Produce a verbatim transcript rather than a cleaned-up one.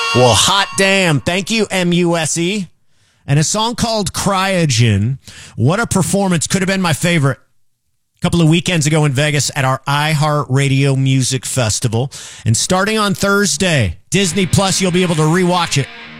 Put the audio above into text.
Well, hot damn. Thank you, M U S E. And a song called Cryogen. What a performance. Could have been my favorite. A couple of weekends ago in Vegas at our iHeartRadio Music Festival. And starting on Thursday, Disney Plus, you'll be able to rewatch it.